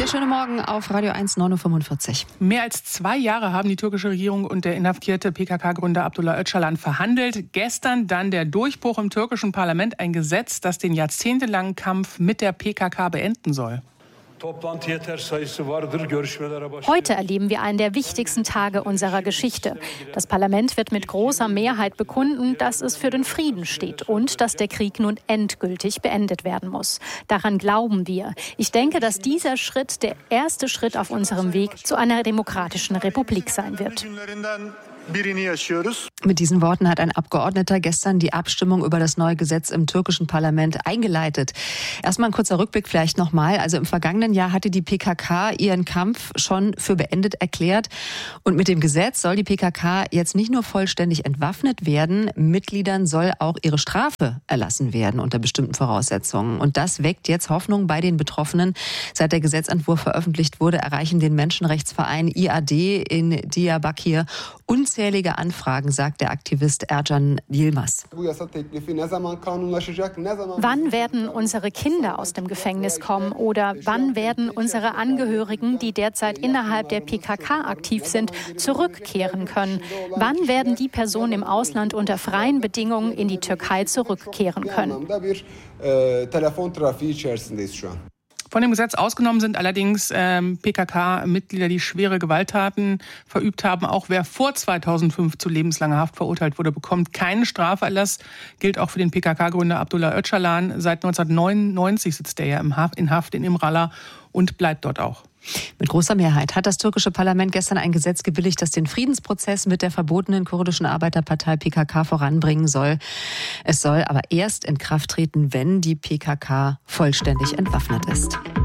Der schöne Morgen auf Radio 1, 9.45 Uhr. Mehr als 2 Jahre haben die türkische Regierung und der inhaftierte PKK-Gründer Abdullah Öcalan verhandelt. Gestern dann der Durchbruch im türkischen Parlament, ein Gesetz, das den jahrzehntelangen Kampf mit der PKK beenden soll. Heute erleben wir einen der wichtigsten Tage unserer Geschichte. Das Parlament wird mit großer Mehrheit bekunden, dass es für den Frieden steht und dass der Krieg nun endgültig beendet werden muss. Daran glauben wir. Ich denke, dass dieser Schritt der erste Schritt auf unserem Weg zu einer demokratischen Republik sein wird. Mit diesen Worten hat ein Abgeordneter gestern die Abstimmung über das neue Gesetz im türkischen Parlament eingeleitet. Erstmal ein kurzer Rückblick vielleicht nochmal. Also im vergangenen Jahr hatte die PKK ihren Kampf schon für beendet erklärt. Und mit dem Gesetz soll die PKK jetzt nicht nur vollständig entwaffnet werden, Mitgliedern soll auch ihre Strafe erlassen werden unter bestimmten Voraussetzungen. Und das weckt jetzt Hoffnung bei den Betroffenen. Seit der Gesetzentwurf veröffentlicht wurde, erreichen den Menschenrechtsverein IAD in Diyarbakir unzählige Anfragen, sagt der Aktivist Ercan Yilmaz. Wann werden unsere Kinder aus dem Gefängnis kommen oder wann werden unsere Angehörigen, die derzeit innerhalb der PKK aktiv sind, zurückkehren können? Wann werden die Personen im Ausland unter freien Bedingungen in die Türkei zurückkehren können? Von dem Gesetz ausgenommen sind allerdings PKK-Mitglieder, die schwere Gewalttaten verübt haben. Auch wer vor 2005 zu lebenslanger Haft verurteilt wurde, bekommt keinen Straferlass. Gilt auch für den PKK-Gründer Abdullah Öcalan. Seit 1999 sitzt er ja in Haft in İmralı und bleibt dort auch. Mit großer Mehrheit hat das türkische Parlament gestern ein Gesetz gebilligt, das den Friedensprozess mit der verbotenen kurdischen Arbeiterpartei PKK voranbringen soll. Es soll aber erst in Kraft treten, wenn die PKK vollständig entwaffnet ist.